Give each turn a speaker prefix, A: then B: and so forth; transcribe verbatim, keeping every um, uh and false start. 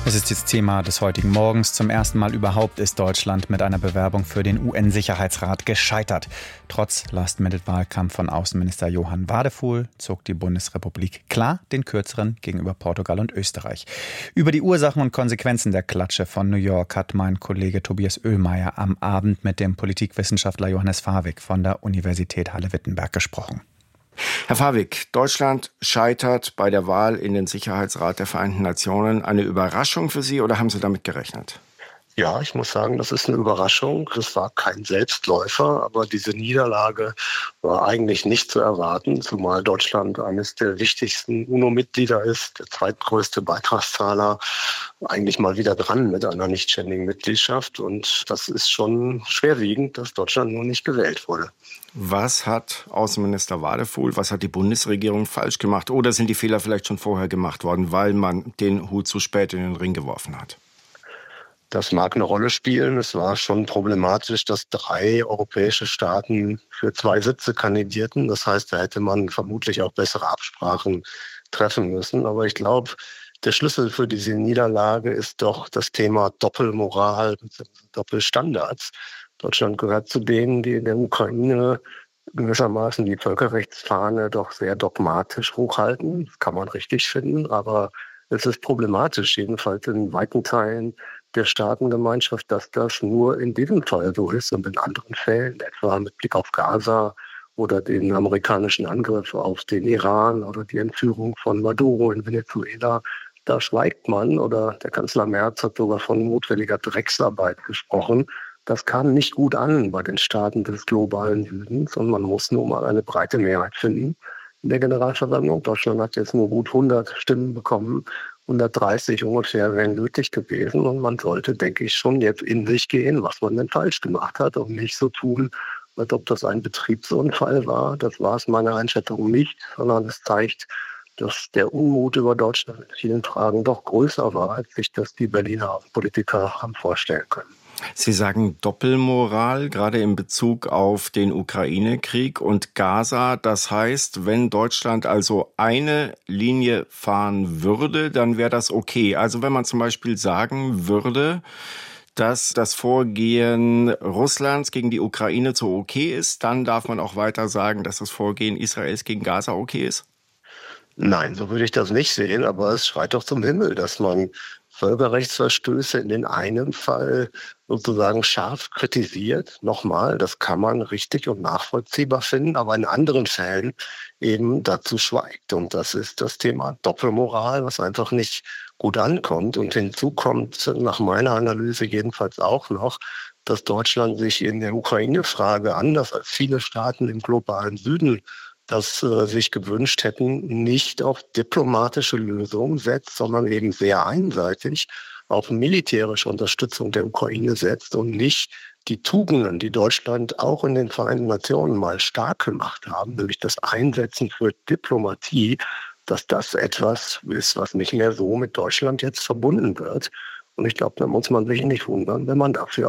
A: Es ist das Thema des heutigen Morgens. Zum ersten Mal überhaupt ist Deutschland mit einer Bewerbung für den U N-Sicherheitsrat gescheitert. Trotz Last-Minute-Wahlkampf von Außenminister Johann Wadefuhl zog die Bundesrepublik klar den kürzeren gegenüber Portugal und Österreich. Über die Ursachen und Konsequenzen der Klatsche von New York hat mein Kollege Tobias Oehlmeier am Abend mit dem Politikwissenschaftler Johannes Fawig von der Universität Halle-Wittenberg gesprochen.
B: Herr Fawig, Deutschland scheitert bei der Wahl in den Sicherheitsrat der Vereinten Nationen. Eine Überraschung für Sie oder haben Sie damit gerechnet?
C: Ja, ich muss sagen, das ist eine Überraschung. Das war kein Selbstläufer, aber diese Niederlage war eigentlich nicht zu erwarten, zumal Deutschland eines der wichtigsten UNO-Mitglieder ist, der zweitgrößte Beitragszahler, eigentlich mal wieder dran mit einer nichtständigen Mitgliedschaft. Und das ist schon schwerwiegend, dass Deutschland nun nicht gewählt wurde.
B: Was hat Außenminister Wadefuhl, was hat die Bundesregierung falsch gemacht? Oder sind die Fehler vielleicht schon vorher gemacht worden, weil man den Hut zu spät in den Ring geworfen hat?
C: Das mag eine Rolle spielen. Es war schon problematisch, dass drei europäische Staaten für zwei Sitze kandidierten. Das heißt, da hätte man vermutlich auch bessere Absprachen treffen müssen. Aber ich glaube, der Schlüssel für diese Niederlage ist doch das Thema Doppelmoral bzw. Doppelstandards. Deutschland gehört zu denen, die in der Ukraine gewissermaßen die Völkerrechtsfahne doch sehr dogmatisch hochhalten. Das kann man richtig finden, aber es ist problematisch, jedenfalls in weiten Teilen der Staatengemeinschaft, dass das nur in diesem Fall so ist und in anderen Fällen, etwa mit Blick auf Gaza oder den amerikanischen Angriff auf den Iran oder die Entführung von Maduro in Venezuela, da schweigt man oder der Kanzler Merz hat sogar von notwendiger Drecksarbeit gesprochen. Das kam nicht gut an bei den Staaten des globalen Südens und man muss nur mal eine breite Mehrheit finden in der Generalversammlung. Deutschland hat jetzt nur gut hundert Stimmen bekommen. hundertdreißig ungefähr wären nötig gewesen und man sollte, denke ich, schon jetzt in sich gehen, was man denn falsch gemacht hat und nicht so tun, als ob das ein Betriebsunfall war. Das war es meiner Einschätzung nicht, sondern es zeigt, dass der Unmut über Deutschland in vielen Fragen doch größer war, als sich das die Berliner Politiker haben vorstellen können.
B: Sie sagen Doppelmoral, gerade in Bezug auf den Ukraine-Krieg und Gaza. Das heißt, wenn Deutschland also eine Linie fahren würde, dann wäre das okay. Also wenn man zum Beispiel sagen würde, dass das Vorgehen Russlands gegen die Ukraine so okay ist, dann darf man auch weiter sagen, dass das Vorgehen Israels gegen Gaza okay ist?
C: Nein, so würde ich das nicht sehen, aber es schreit doch zum Himmel, dass man Völkerrechtsverstöße in den einen Fall sozusagen scharf kritisiert. Nochmal, das kann man richtig und nachvollziehbar finden, aber in anderen Fällen eben dazu schweigt. Und das ist das Thema Doppelmoral, was einfach nicht gut ankommt. Und hinzu kommt nach meiner Analyse jedenfalls auch noch, dass Deutschland sich in der Ukraine-Frage anders als viele Staaten im globalen Süden das äh, sich gewünscht hätten, nicht auf diplomatische Lösungen setzt, sondern eben sehr einseitig auf militärische Unterstützung der Ukraine setzt und nicht die Tugenden, die Deutschland auch in den Vereinten Nationen mal stark gemacht haben, nämlich das Einsetzen für Diplomatie, dass das etwas ist, was nicht mehr so mit Deutschland jetzt verbunden wird. Und ich glaube, da muss man sich nicht wundern, wenn man dafür